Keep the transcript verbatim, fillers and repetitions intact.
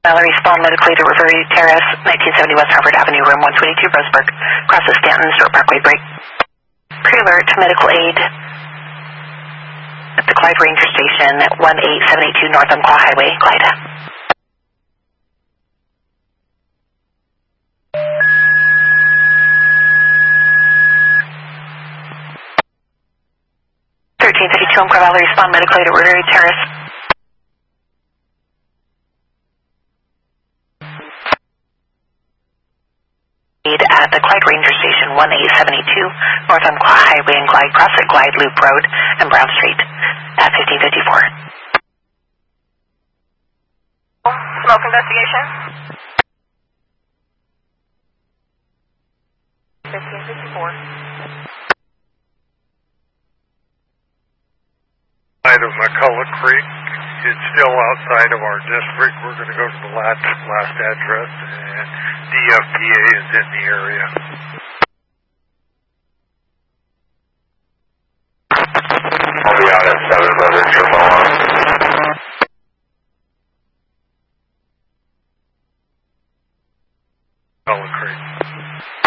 Valerie Spawn, medically to Riverview Terrace, nineteen seventy West Harvard Avenue, room one twenty-two, Roseburg, crosses Stanton, Stewart Parkway, break. Pre-alert to medical aid at the Clyde Ranger Station at one eight seven eight two North Umpqua Highway, Clyde. thirteen fifty-two Umpqua Valerie Spawn, medically to Riverview Terrace. At the Clyde Ranger Station, one eight seven eight two North Umpqua Highway and Clyde, cross at Clyde Loop Road and Brown Street at fifteen fifty-four. Smoke investigation. fifteen fifty-four. Side of McCulloch Creek. It's still outside of our district. We're going to go to the last, last address, and D F P A is in the area. I'll be out at seven.